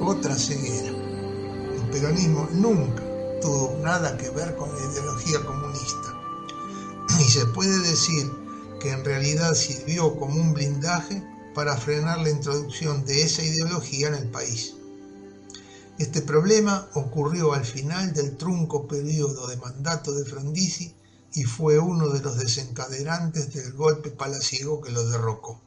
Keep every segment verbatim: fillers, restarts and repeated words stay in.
otra ceguera. El peronismo nunca tuvo nada que ver con la ideología comunista y se puede decir que en realidad sirvió como un blindaje para frenar la introducción de esa ideología en el país. Este problema ocurrió al final del trunco periodo de mandato de Frondizi y fue uno de los desencadenantes del golpe palaciego que lo derrocó.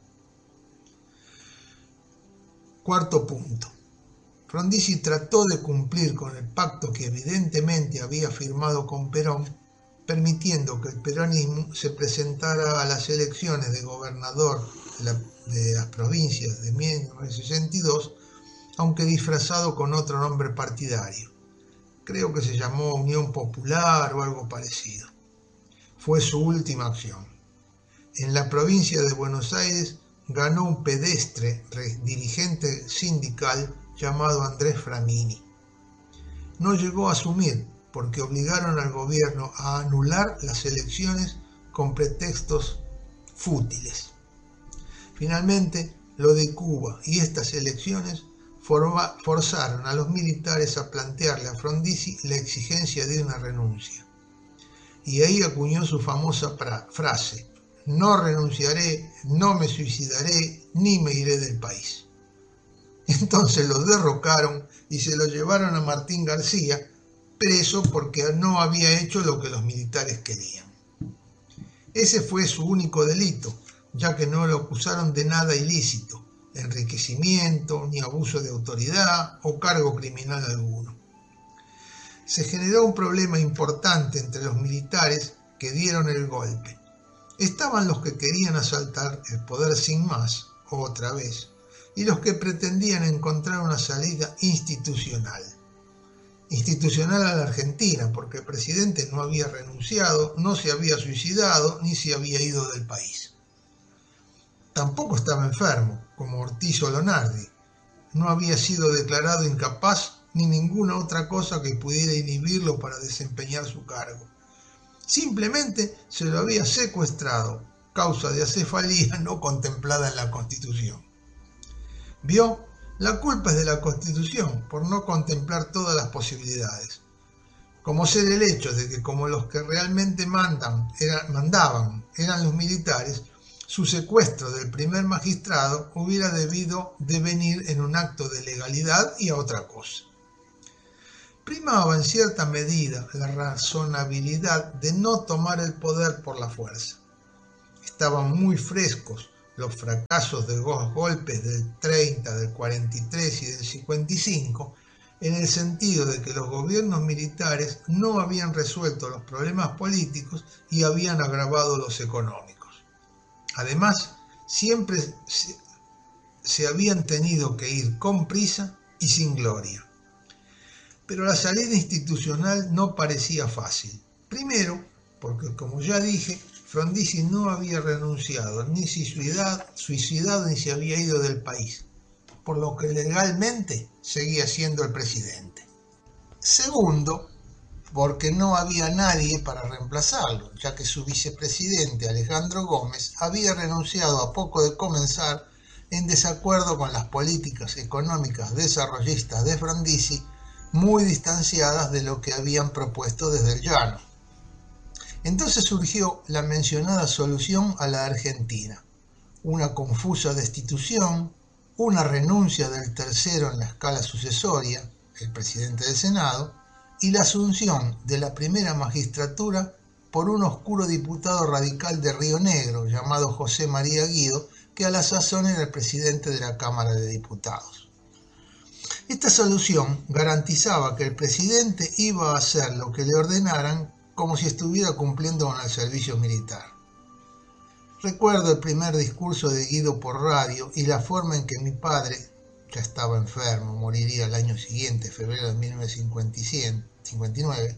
Cuarto punto. Frondizi trató de cumplir con el pacto que evidentemente había firmado con Perón, permitiendo que el peronismo se presentara a las elecciones de gobernador de, la, de las provincias de mil novecientos sesenta y dos, aunque disfrazado con otro nombre partidario. Creo que se llamó Unión Popular o algo parecido. Fue su última acción. En la provincia de Buenos Aires ganó un pedestre dirigente sindical llamado Andrés Framini. No llegó a asumir porque obligaron al gobierno a anular las elecciones con pretextos fútiles. Finalmente, lo de Cuba y estas elecciones forma, forzaron a los militares a plantearle a Frondizi la exigencia de una renuncia. Y ahí acuñó su famosa frase: no renunciaré, no me suicidaré, ni me iré del país. Entonces lo derrocaron y se lo llevaron a Martín García, preso porque no había hecho lo que los militares querían. Ese fue su único delito, ya que no lo acusaron de nada ilícito, enriquecimiento, ni abuso de autoridad o cargo criminal alguno. Se generó un problema importante entre los militares que dieron el golpe. Estaban los que querían asaltar el poder sin más, otra vez, y los que pretendían encontrar una salida institucional. Institucional a la Argentina, porque el presidente no había renunciado, no se había suicidado, ni se había ido del país. Tampoco estaba enfermo, como Ortiz o Lonardi. No había sido declarado incapaz ni ninguna otra cosa que pudiera inhibirlo para desempeñar su cargo. Simplemente se lo había secuestrado, causa de acefalía no contemplada en la Constitución. ¿Vio? La culpa es de la Constitución por no contemplar todas las posibilidades. Como ser el hecho de que como los que realmente mandan, era, mandaban eran los militares, su secuestro del primer magistrado hubiera debido devenir en un acto de legalidad y a otra cosa. Primaba en cierta medida la razonabilidad de no tomar el poder por la fuerza. Estaban muy frescos los fracasos de los golpes del treinta, del cuarenta y tres y del cincuenta y cinco, en el sentido de que los gobiernos militares no habían resuelto los problemas políticos y habían agravado los económicos. Además, siempre se, se habían tenido que ir con prisa y sin gloria. Pero la salida institucional no parecía fácil. Primero, porque como ya dije, Frondizi no había renunciado, ni suicidado, suicidado ni se había ido del país, por lo que legalmente seguía siendo el presidente. Segundo, porque no había nadie para reemplazarlo, ya que su vicepresidente Alejandro Gómez había renunciado a poco de comenzar en desacuerdo con las políticas económicas desarrollistas de Frondizi, muy distanciadas de lo que habían propuesto desde el llano. Entonces surgió la mencionada solución a la Argentina, una confusa destitución, una renuncia del tercero en la escala sucesoria, el presidente del Senado, y la asunción de la primera magistratura por un oscuro diputado radical de Río Negro llamado José María Guido, que a la sazón era el presidente de la Cámara de Diputados. Esta solución garantizaba que el presidente iba a hacer lo que le ordenaran como si estuviera cumpliendo con el servicio militar. Recuerdo el primer discurso de Guido por radio y la forma en que mi padre, ya estaba enfermo, moriría el año siguiente, febrero de mil novecientos cincuenta y nueve,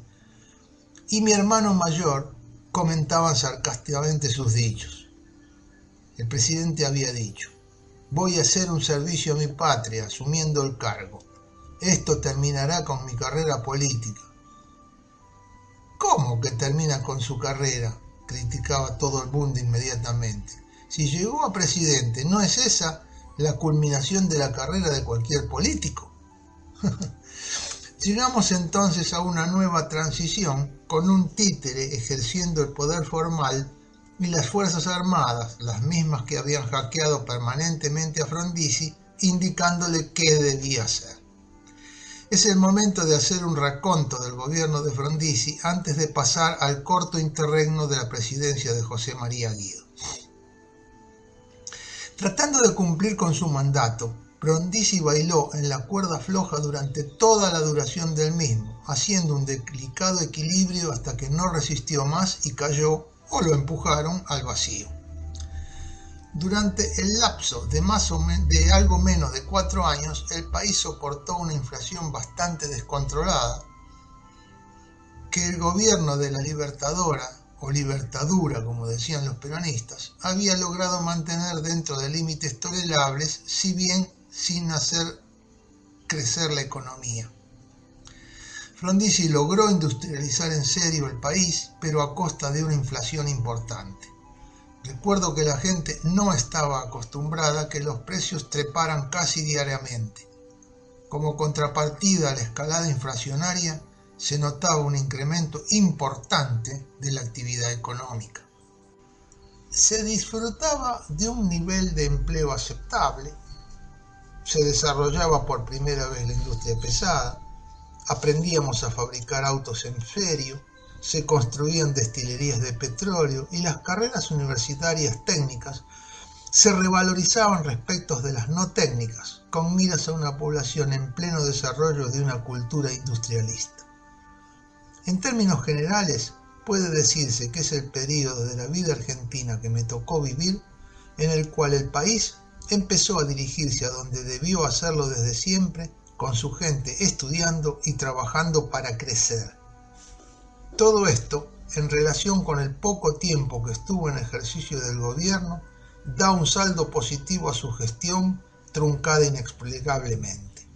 y mi hermano mayor comentaban sarcásticamente sus dichos. El presidente había dicho: voy a hacer un servicio a mi patria asumiendo el cargo. Esto terminará con mi carrera política. ¿Cómo que termina con su carrera?, criticaba todo el mundo inmediatamente. Si llegó a presidente, ¿no es esa la culminación de la carrera de cualquier político? Llegamos entonces a una nueva transición con un títere ejerciendo el poder formal y las Fuerzas Armadas, las mismas que habían hackeado permanentemente a Frondizi, indicándole qué debía hacer. Es el momento de hacer un raconto del gobierno de Frondizi antes de pasar al corto interregno de la presidencia de José María Guido. Tratando de cumplir con su mandato, Frondizi bailó en la cuerda floja durante toda la duración del mismo, haciendo un delicado equilibrio hasta que no resistió más y cayó o lo empujaron al vacío. Durante el lapso de, más o menos, de algo menos de cuatro años, el país soportó una inflación bastante descontrolada, que el gobierno de la Libertadora, o Libertadura como decían los peronistas, había logrado mantener dentro de límites tolerables, si bien sin hacer crecer la economía. Frondizi logró industrializar en serio el país, pero a costa de una inflación importante. Recuerdo que la gente no estaba acostumbrada a que los precios treparan casi diariamente. Como contrapartida a la escalada inflacionaria, se notaba un incremento importante de la actividad económica. Se disfrutaba de un nivel de empleo aceptable, se desarrollaba por primera vez la industria pesada, aprendíamos a fabricar autos en serio, se construían destilerías de petróleo y las carreras universitarias técnicas se revalorizaban respecto de las no técnicas, con miras a una población en pleno desarrollo de una cultura industrialista. En términos generales, puede decirse que es el periodo de la vida argentina que me tocó vivir, en el cual el país empezó a dirigirse a donde debió hacerlo desde siempre, con su gente estudiando y trabajando para crecer. Todo esto, en relación con el poco tiempo que estuvo en ejercicio del gobierno, da un saldo positivo a su gestión, truncada inexplicablemente.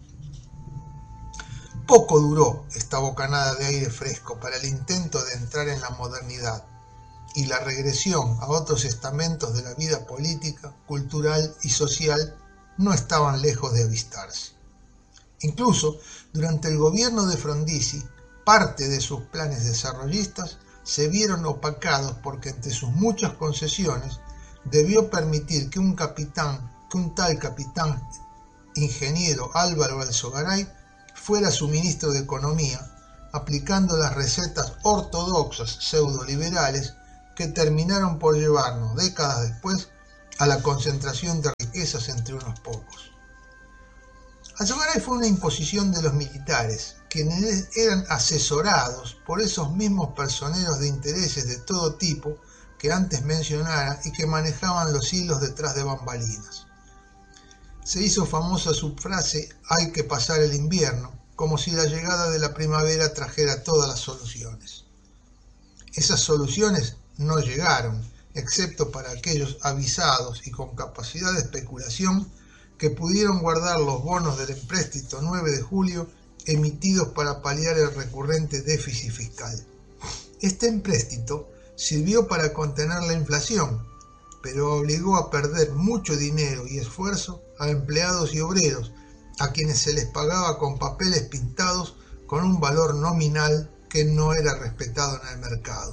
Poco duró esta bocanada de aire fresco para el intento de entrar en la modernidad y la regresión a otros estamentos de la vida política, cultural y social no estaban lejos de avistarse. Incluso, durante el gobierno de Frondizi, parte de sus planes desarrollistas se vieron opacados porque entre sus muchas concesiones debió permitir que un capitán, que un tal capitán ingeniero Álvaro Alzogaray fuera su ministro de Economía, aplicando las recetas ortodoxas pseudoliberales que terminaron por llevarnos décadas después a la concentración de riquezas entre unos pocos. Alzogaray fue una imposición de los militares, quienes eran asesorados por esos mismos personeros de intereses de todo tipo que antes mencionara y que manejaban los hilos detrás de bambalinas. Se hizo famosa su frase «hay que pasar el invierno», como si la llegada de la primavera trajera todas las soluciones. Esas soluciones no llegaron, excepto para aquellos avisados y con capacidad de especulación que pudieron guardar los bonos del empréstito nueve de julio emitidos para paliar el recurrente déficit fiscal. Este empréstito sirvió para contener la inflación, pero obligó a perder mucho dinero y esfuerzo a empleados y obreros, a quienes se les pagaba con papeles pintados con un valor nominal que no era respetado en el mercado.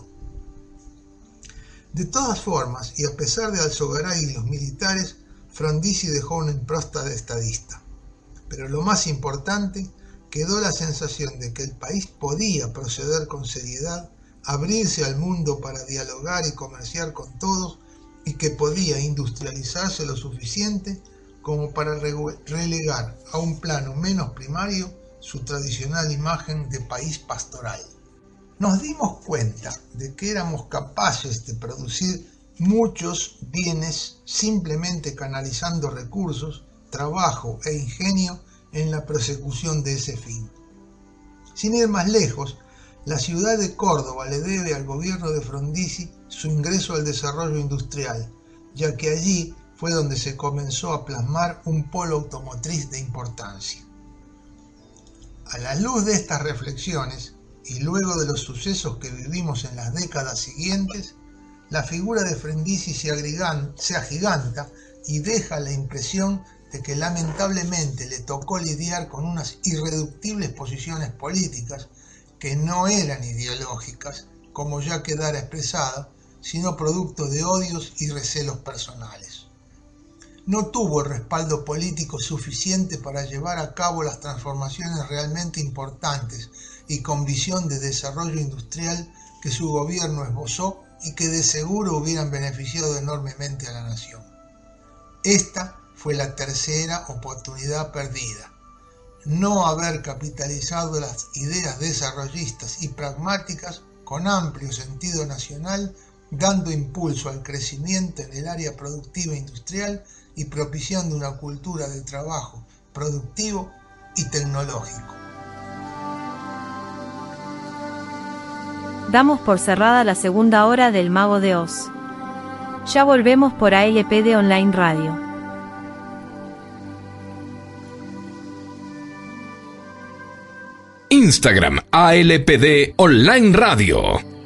De todas formas, y a pesar de Alzogaray y los militares, Frondizi dejó una impronta de estadista. Pero lo más importante, quedó la sensación de que el país podía proceder con seriedad, abrirse al mundo para dialogar y comerciar con todos, y que podía industrializarse lo suficiente como para relegar a un plano menos primario su tradicional imagen de país pastoral. Nos dimos cuenta de que éramos capaces de producir muchos bienes simplemente canalizando recursos, trabajo e ingenio en la persecución de ese fin. Sin ir más lejos, la ciudad de Córdoba le debe al gobierno de Frondizi su ingreso al desarrollo industrial, ya que allí fue donde se comenzó a plasmar un polo automotriz de importancia. A la luz de estas reflexiones, y luego de los sucesos que vivimos en las décadas siguientes, la figura de Frondizi se, se agiganta y deja la impresión de que lamentablemente le tocó lidiar con unas irreductibles posiciones políticas que no eran ideológicas, como ya quedara expresado, sino producto de odios y recelos personales. No tuvo el respaldo político suficiente para llevar a cabo las transformaciones realmente importantes y con visión de desarrollo industrial que su gobierno esbozó y que de seguro hubieran beneficiado enormemente a la nación. Esta fue la tercera oportunidad perdida. No haber capitalizado las ideas desarrollistas y pragmáticas con amplio sentido nacional, dando impulso al crecimiento en el área productiva e industrial y propiciando una cultura de trabajo productivo y tecnológico. Damos por cerrada la segunda hora del Mago de Oz. Ya volvemos por A L P D Online Radio. Instagram A L P D Online Radio.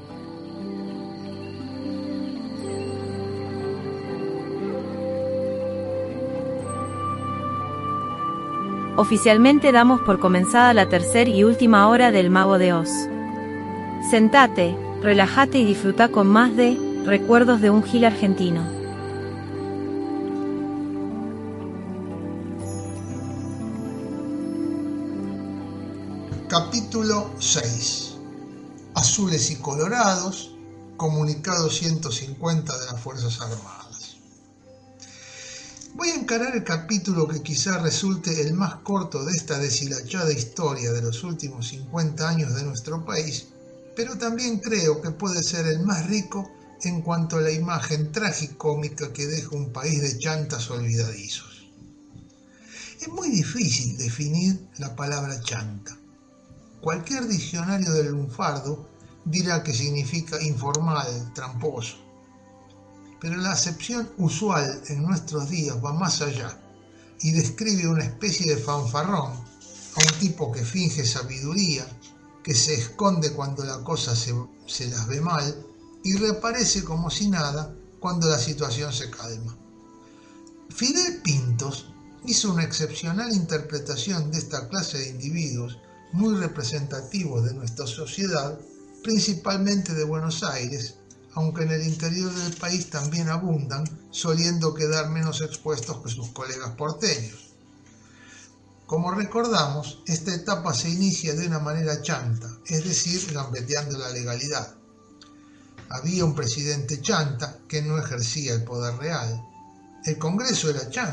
Oficialmente damos por comenzada la tercera y última hora del Mago de Oz. Sentate, relájate y disfruta con más de Recuerdos de un Gil Argentino. Capítulo seis. Azules y Colorados, Comunicado ciento cincuenta de las Fuerzas Armadas. Voy a encarar el capítulo que quizá resulte el más corto de esta deshilachada historia de los últimos cincuenta años de nuestro país, pero también creo que puede ser el más rico en cuanto a la imagen tragicómica que deja un país de chantas olvidadizos. Es muy difícil definir la palabra chanta. Cualquier diccionario del lunfardo dirá que significa informal, tramposo. Pero la acepción usual en nuestros días va más allá y describe una especie de fanfarrón, a un tipo que finge sabiduría, que se esconde cuando la cosa se, se las ve mal y reaparece como si nada cuando la situación se calma. Fidel Pintos hizo una excepcional interpretación de esta clase de individuos muy representativos de nuestra sociedad, principalmente de Buenos Aires, aunque en el interior del país también abundan, soliendo quedar menos expuestos que sus colegas porteños. Como recordamos, esta etapa se inicia de una manera chanta, es decir, gambeteando la legalidad. Había un presidente chanta que no ejercía el poder real. El Congreso era chanta.